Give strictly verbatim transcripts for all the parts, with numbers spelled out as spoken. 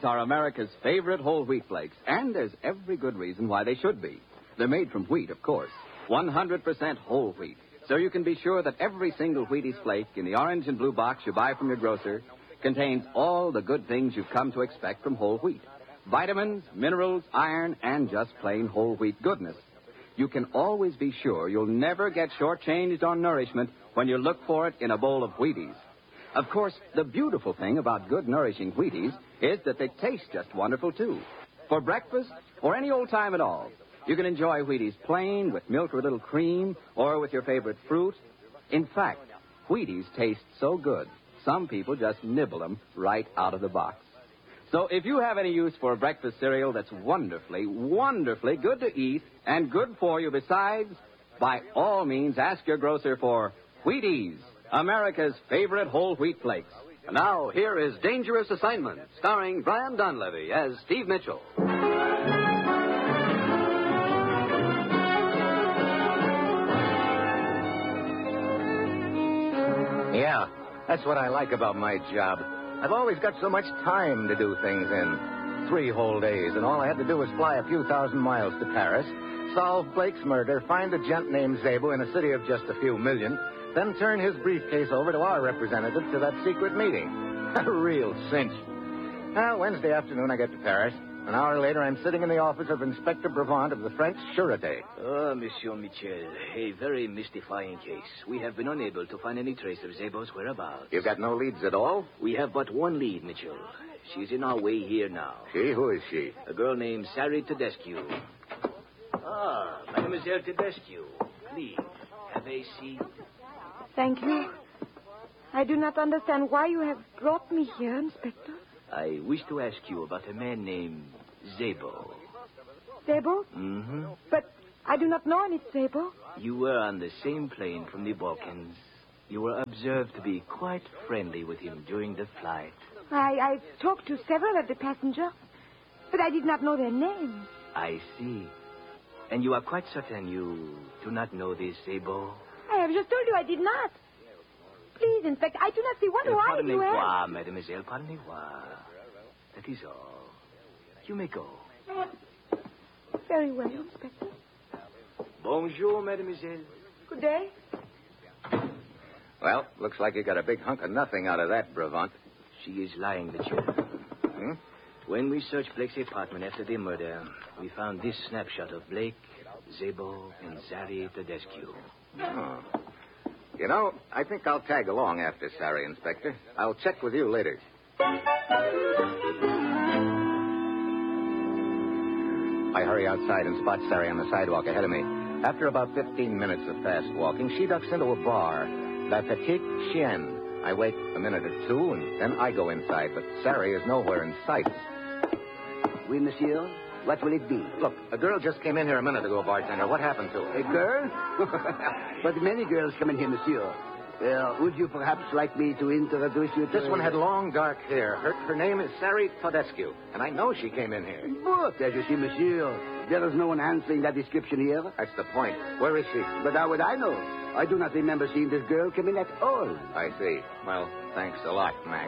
are America's favorite whole wheat flakes, and there's every good reason why they should be. They're made from wheat, of course. one hundred percent whole wheat. So you can be sure that every single Wheaties flake in the orange and blue box you buy from your grocer contains all the good things you've come to expect from whole wheat. Vitamins, minerals, iron, and just plain whole wheat goodness. You can always be sure you'll never get shortchanged on nourishment when you look for it in a bowl of Wheaties. Of course, the beautiful thing about good, nourishing Wheaties is that they taste just wonderful, too. For breakfast or any old time at all, you can enjoy Wheaties plain with milk or a little cream or with your favorite fruit. In fact, Wheaties taste so good, some people just nibble them right out of the box. So if you have any use for a breakfast cereal that's wonderfully, wonderfully good to eat and good for you besides, by all means ask your grocer for Wheaties, America's favorite whole wheat flakes. And now, here is Dangerous Assignment, starring Brian Donlevy as Steve Mitchell. Yeah, that's what I like about my job. I've always got so much time to do things in. Three whole days, and all I had to do was fly a few thousand miles to Paris, solve Blake's murder, find a gent named Zabel in a city of just a few million, then turn his briefcase over to our representative to that secret meeting. A real cinch. Well, Wednesday afternoon I get to Paris. An hour later, I'm sitting in the office of Inspector Brevant of the French Sûreté. Oh, Monsieur Michel, a very mystifying case. We have been unable to find any trace of Zabel's whereabouts. You've got no leads at all? We have but one lead, Mitchell. She's in our way here now. She? Who is she? A girl named Sari Tedescu. Ah, Mademoiselle Tedescu. Please, have a seat. Thank you. I do not understand why you have brought me here, Inspector. I wish to ask you about a man named Zabel. Zabel? Mm-hmm. But I do not know any Zabel. You were on the same plane from the Balkans. You were observed to be quite friendly with him during the flight. I, I talked to several of the passengers, but I did not know their names. I see. And you are quite certain you do not know this Zabel? I have just told you I did not. Please, Inspector, I do not see what uh, why you have... Pardonnez-moi, mademoiselle, pardonnez-moi. That is all. You may go. Very well, Inspector. Bonjour, mademoiselle. Good day. Well, looks like you got a big hunk of nothing out of that, Brevant. She is lying, monsieur. Hmm? When we searched Blake's apartment after the murder, we found this snapshot of Blake, Zabel, and Sari Tedescu. Oh. You know, I think I'll tag along after Sari, Inspector. I'll check with you later. I hurry outside and spot Sari on the sidewalk ahead of me. After about fifteen minutes of fast walking, she ducks into a bar, La Petite Chienne. I wait a minute or two, and then I go inside, but Sari is nowhere in sight. Oui, monsieur. What will it be? Look, a girl just came in here a minute ago, bartender. What happened to her? A girl? But many girls come in here, monsieur. Uh, would you perhaps like me to introduce you to... This one had long, dark hair. Her, her name is Sari Tedescu, and I know she came in here. But, as you see, monsieur, there is no one answering that description here. That's the point. Where is she? But how would I know? I do not remember seeing this girl come in at all. I see. Well, thanks a lot, Mac.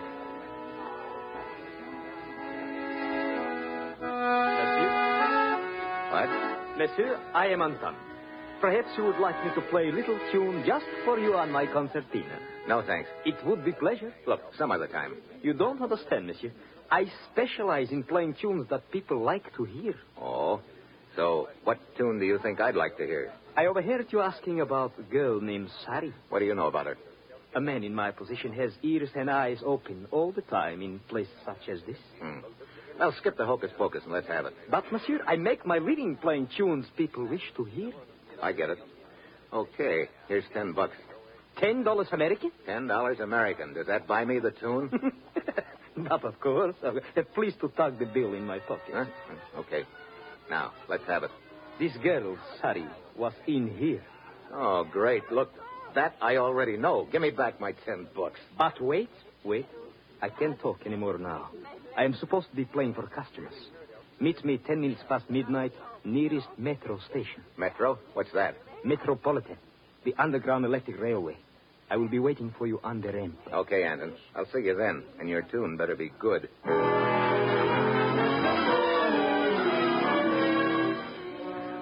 What? Monsieur, I am Anton. Perhaps you would like me to play a little tune just for you on my concertina. No, thanks. It would be pleasure. Look, some other time. You don't understand, monsieur. I specialize in playing tunes that people like to hear. Oh? So, what tune do you think I'd like to hear? I overheard you asking about a girl named Sari. What do you know about her? A man in my position has ears and eyes open all the time in places such as this. Hmm. Well, skip the hocus-pocus and let's have it. But, monsieur, I make my living playing tunes people wish to hear. I get it. Okay, here's ten bucks. Ten dollars American? Ten dollars American. Does that buy me the tune? Not, of course. Uh, please to tuck the bill in my pocket. Huh? Okay. Now, let's have it. This girl, Sari, was in here. Oh, great. Look, that I already know. Give me back my ten bucks. But wait, wait. I can't talk anymore now. I am supposed to be playing for customers. Meet me ten minutes past midnight, nearest metro station. Metro? What's that? Metropolitan, the underground electric railway. I will be waiting for you on the ramp. Okay, Anton. I'll see you then, and your tune better be good.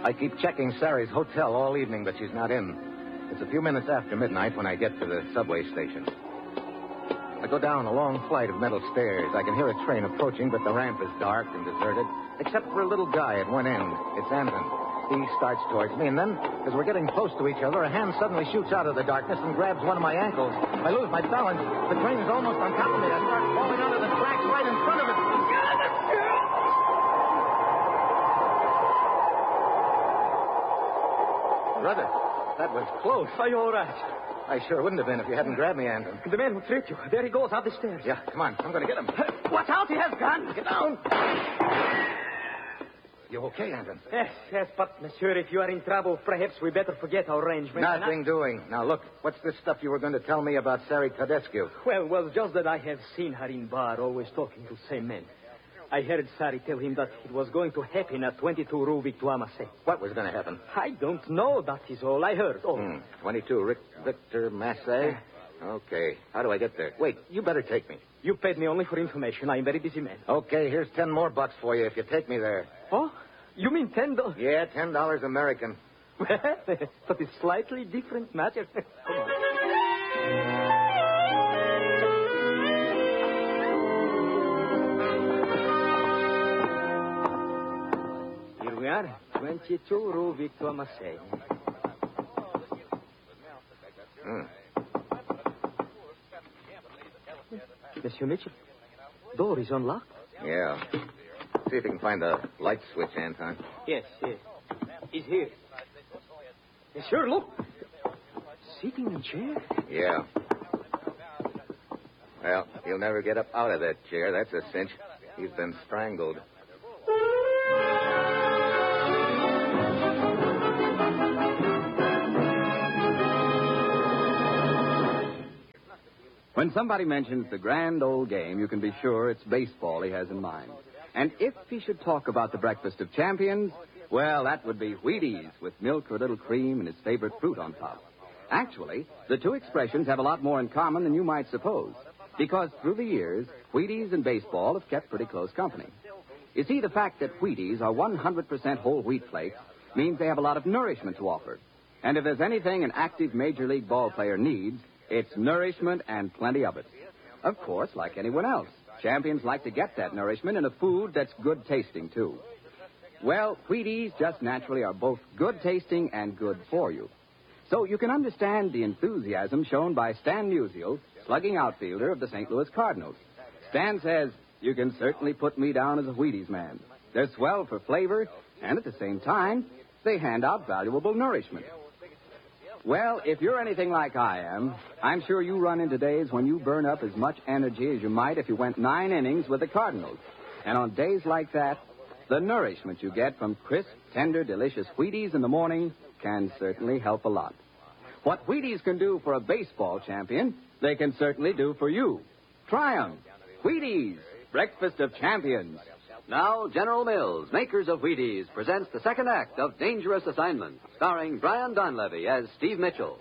I keep checking Sari's hotel all evening, but she's not in. It's a few minutes after midnight when I get to the subway station. I go down a long flight of metal stairs. I can hear a train approaching, but the ramp is dark and deserted, except for a little guy at one end. It's Anton. He starts towards me, and then, as we're getting close to each other, a hand suddenly shoots out of the darkness and grabs one of my ankles. I lose my balance. The train is almost on top of me. I start falling onto the tracks right in front of it. Brother, that was close. Are you all right? I sure wouldn't have been if you hadn't grabbed me, Anton. The man who tricked you. There he goes, up the stairs. Yeah, come on. I'm going to get him. Watch out, he has guns. Get down. You okay, Anton? Yes, yes, but, monsieur, if you are in trouble, perhaps we better forget our arrangement. Nothing doing. Now, look, what's this stuff you were going to tell me about Sari Tedescu? Well, well, just that I have seen her in bar, always talking to same men. I heard Sari tell him that it was going to happen at twenty-two Rue Victoire Massé. What was going to happen? I don't know. That is all I heard. Oh. Hmm. twenty-two Rick Victor Massé? Okay. How do I get there? Wait, you better take me. You paid me only for information. I'm a very busy man. Okay, here's ten more bucks for you if you take me there. Oh? You mean ten dollars? Yeah, ten dollars American. But it's slightly different matter. Come on. Here we are, twenty-two Rue Victoire Massé. Hmm. Monsieur Mitchell, door is unlocked. Yeah. See if you can find the light switch, Anton. Yes, yes. He's here. Yes, sure, look. Sitting in a chair? Yeah. Well, he'll never get up out of that chair. That's a cinch. He's been strangled. When somebody mentions the grand old game, you can be sure it's baseball he has in mind. And if he should talk about the breakfast of champions, well, that would be Wheaties with milk or a little cream and his favorite fruit on top. Actually, the two expressions have a lot more in common than you might suppose, because through the years, Wheaties and baseball have kept pretty close company. You see, the fact that Wheaties are one hundred percent whole wheat flakes means they have a lot of nourishment to offer. And if there's anything an active major league ball player needs, it's nourishment and plenty of it. Of course, like anyone else, champions like to get that nourishment in a food that's good tasting, too. Well, Wheaties just naturally are both good tasting and good for you. So you can understand the enthusiasm shown by Stan Musial, slugging outfielder of the Saint Louis Cardinals. Stan says, "You can certainly put me down as a Wheaties man. They're swell for flavor, and at the same time, they hand out valuable nourishment." Well, if you're anything like I am, I'm sure you run into days when you burn up as much energy as you might if you went nine innings with the Cardinals. And on days like that, the nourishment you get from crisp, tender, delicious Wheaties in the morning can certainly help a lot. What Wheaties can do for a baseball champion, they can certainly do for you. Try 'em. Wheaties, breakfast of champions. Now, General Mills, makers of Wheaties, presents the second act of Dangerous Assignment, starring Brian Donlevy as Steve Mitchell.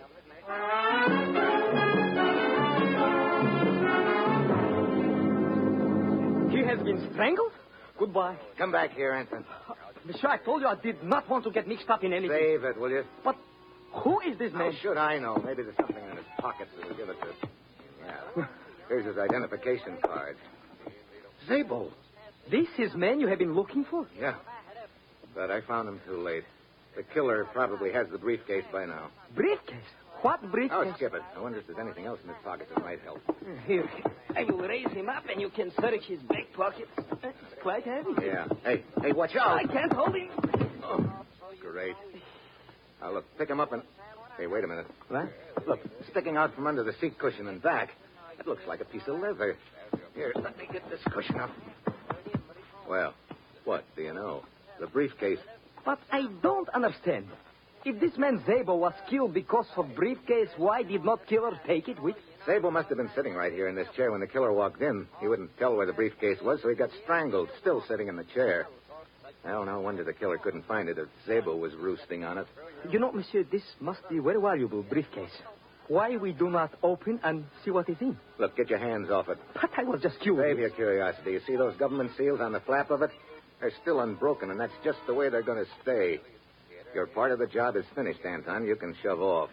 He has been strangled? Goodbye. Come back here, Anton. Monsieur, I told you I did not want to get mixed up in anything. Save it, will you? But who is this How man? should I know? Maybe there's something in his pockets that will give it to... Yeah. Here's his identification card. Zabel. This is man you have been looking for? Yeah. But I found him too late. The killer probably has the briefcase by now. Briefcase? What briefcase? Oh, skip it. I wonder if there's anything else in his pockets that might help. Here. I will raise him up and you can search his back pocket. It's quite heavy. Yeah. Hey, hey, watch out. I can't hold him. Oh, great. Now, look, pick him up and... Hey, wait a minute. What? Look, sticking out from under the seat cushion and back, that looks like a piece of leather. Here, let me get this cushion up. Well, what do you know? The briefcase. But I don't understand. If this man Zabel was killed because of briefcase, why did not killer take it with? Zabel must have been sitting right here in this chair when the killer walked in. He wouldn't tell where the briefcase was, so he got strangled, still sitting in the chair. Well, no wonder the killer couldn't find it if Zabel was roosting on it. You know, monsieur, this must be a very valuable briefcase. Why we do not open and see what is in? Look, get your hands off it. But I was just curious. Save your curiosity. You see those government seals on the flap of it? They're still unbroken, and that's just the way they're going to stay. Your part of the job is finished, Anton. You can shove off.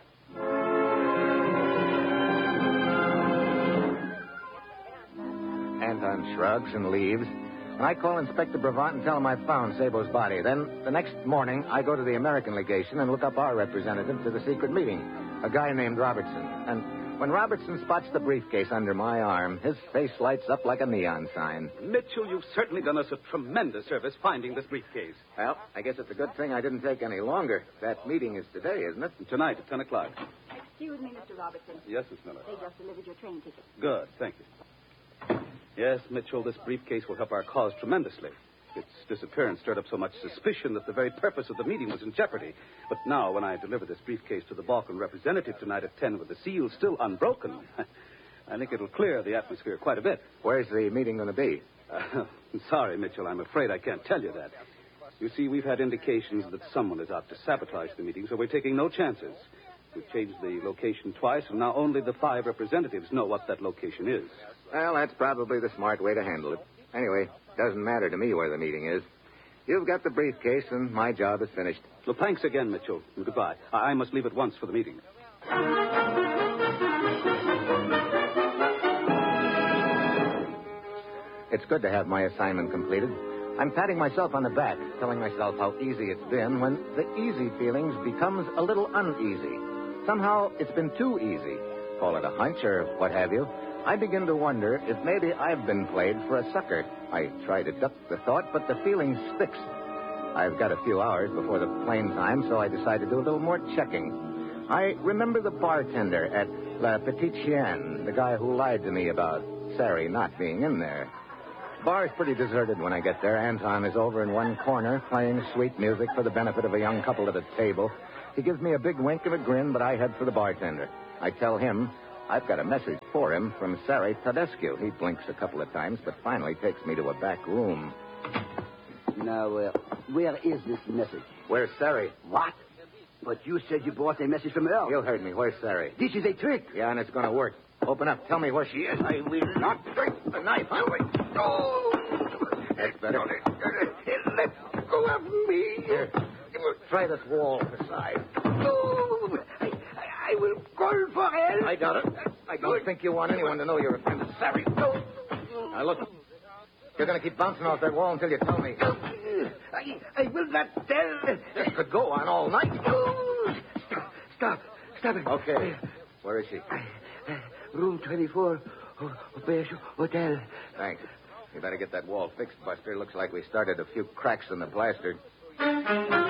Anton shrugs and leaves. And I call Inspector Bravant and tell him I've found Sabo's body. Then, the next morning, I go to the American legation and look up our representative to the secret meeting, a guy named Robertson. And when Robertson spots the briefcase under my arm, his face lights up like a neon sign. Mitchell, you've certainly done us a tremendous service finding this briefcase. Well, I guess it's a good thing I didn't take any longer. That meeting is today, isn't it? Tonight at ten o'clock. Excuse me, Mister Robertson. Yes, Miss Miller. They just delivered your train ticket. Good, thank you. Yes, Mitchell, this briefcase will help our cause tremendously. Its disappearance stirred up so much suspicion that the very purpose of the meeting was in jeopardy. But now, when I deliver this briefcase to the Balkan representative tonight at ten with the seal still unbroken, I think it'll clear the atmosphere quite a bit. Where's the meeting going to be? Uh, sorry, Mitchell, I'm afraid I can't tell you that. You see, we've had indications that someone is out to sabotage the meeting, so we're taking no chances. We've changed the location twice, and now only the five representatives know what that location is. Well, that's probably the smart way to handle it. Anyway, doesn't matter to me where the meeting is. You've got the briefcase, and my job is finished. Well, thanks again, Mitchell. And goodbye. I, I must leave at once for the meeting. It's good to have my assignment completed. I'm patting myself on the back, telling myself how easy it's been when the easy feelings becomes a little uneasy. Somehow, it's been too easy. Call it a hunch or what have you. I begin to wonder if maybe I've been played for a sucker. I try to duck the thought, but the feeling sticks. I've got a few hours before the plane time, so I decide to do a little more checking. I remember the bartender at La Petite Chienne, the guy who lied to me about Sari not being in there. Bar's pretty deserted when I get there. Anton is over in one corner playing sweet music for the benefit of a young couple at a table. He gives me a big wink and a grin, but I head for the bartender. I tell him I've got a message for him from Sari Tedescu. He blinks a couple of times, but finally takes me to a back room. Now, uh, where is this message? Where's Sari? What? But you said you brought a message from her. You heard me. Where's Sari? This is a trick. Yeah, and it's going to work. Open up. Tell me where she is. I will not drink the knife. I will. Oh! That's better. Let go of me. Here. Try this wall aside. Oh! I, I will call for help. I got it. I don't think you want anyone to know you're a friend of Sari. No. Now, look. You're going to keep bouncing off that wall until you tell me. I, I will not tell. This could go on all night. Oh, stop. Stop. Stop it. Okay. Where is she? Uh, room twenty-four. Auberge Hotel. Thanks. You better get that wall fixed, Buster. Looks like we started a few cracks in the plaster.